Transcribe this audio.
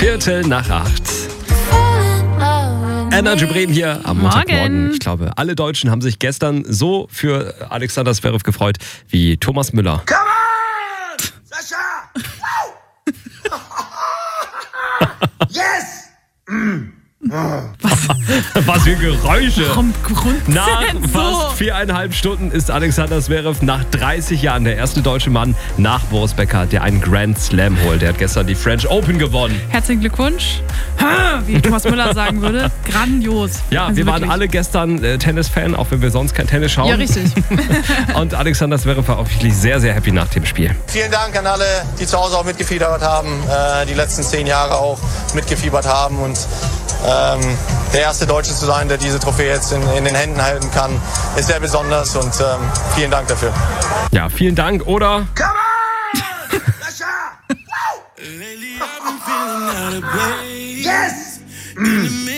7:15. Energy Bremen hier am Montagmorgen. Ich glaube, alle Deutschen haben sich gestern so für Alexander Zverev gefreut wie Thomas Müller. Come on! Sascha! Yes! Was für Geräusche. Warum grunzt Nach denn so? fast 4,5 Stunden ist Alexander Zverev nach 30 Jahren der erste deutsche Mann nach Boris Becker, der einen Grand Slam holt. Der hat gestern die French Open gewonnen. Herzlichen Glückwunsch. Wie Thomas Müller sagen würde. Grandios. Ja, Also wir waren wirklich. alle gestern Tennis-Fan, auch wenn wir sonst kein Tennis schauen. Ja, richtig. Und Alexander Zverev war auch wirklich sehr, sehr happy nach dem Spiel. Vielen Dank an alle, die zu Hause auch mitgefiebert haben, die letzten 10 Jahre auch mitgefiebert haben. Und der erste Deutsche zu sein, der diese Trophäe jetzt in den Händen halten kann, ist sehr besonders und vielen Dank dafür. Ja, vielen Dank, oder? Come on! Sascha! Yes!